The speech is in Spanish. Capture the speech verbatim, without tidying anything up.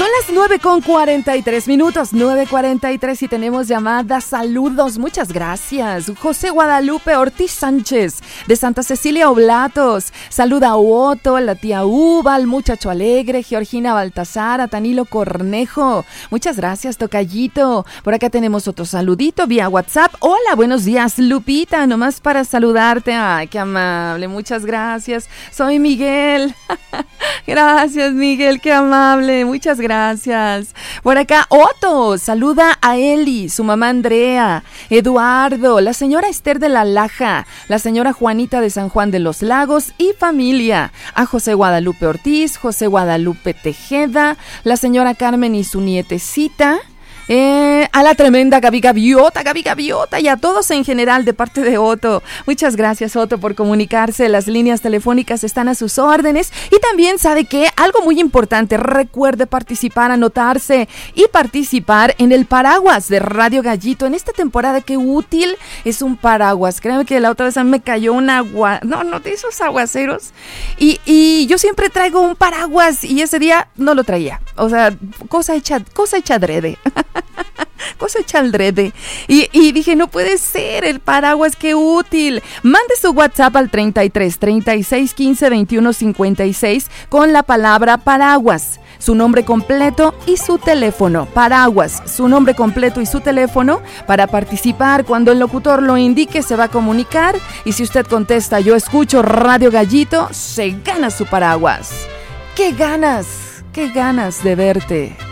Son las nueve con cuarenta y tres minutos, nueve cuarenta y tres y tenemos llamadas, saludos, muchas gracias. José Guadalupe Ortiz Sánchez, de Santa Cecilia Oblatos, saluda a Otto, la tía Uva, al muchacho alegre, Georgina Baltasar, a Tanilo Cornejo, muchas gracias, tocallito. Por acá tenemos otro saludito vía WhatsApp. Hola, buenos días, Lupita, nomás para saludarte. Ay, qué amable, muchas gracias. Soy Miguel. Gracias, Miguel, qué amable, muchas gracias. Por acá, Otto, saluda a Eli, su mamá Andrea, Eduardo, la señora Esther de la Laja, la señora Juanita de San Juan de los Lagos y familia, a José Guadalupe Ortiz, José Guadalupe Tejeda, la señora Carmen y su nietecita, Eh, a la tremenda Gaby Gaviota, Gaby Gaviota y a todos en general de parte de Otto. Muchas gracias, Otto, por comunicarse. Las líneas telefónicas están a sus órdenes. Y también, ¿sabe qué? Algo muy importante, recuerde participar, anotarse y participar en el paraguas de Radio Gallito. En esta temporada, qué útil es un paraguas. Créanme que la otra vez me cayó un agua, no, no, de esos aguaceros. Y, y yo siempre traigo un paraguas y ese día no lo traía. O sea, cosa hecha, cosa hecha adrede. Cosa hecha al drede. Y, y dije, no puede ser, el paraguas, qué útil. Mande su WhatsApp al treinta y tres, treinta y seis, quince, veintiuno, cincuenta y seis con la palabra paraguas, su nombre completo y su teléfono. Paraguas, su nombre completo y su teléfono para participar. Cuando el locutor lo indique, se va a comunicar. Y si usted contesta, yo escucho Radio Gallito, se gana su paraguas. ¡Qué ganas! ¡Qué ganas de verte!